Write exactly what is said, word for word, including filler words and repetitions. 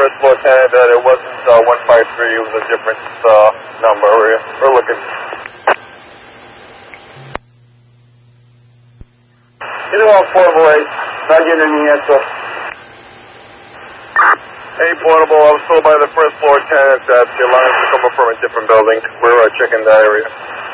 first floor tenant that it wasn't uh, one five three, it was a different uh, number. We're, we're looking. Anyone portable eight, not getting any answer. Hey, portable, I was told by the first floor tenant that the alarms were coming from a different building. We're uh, checking that area.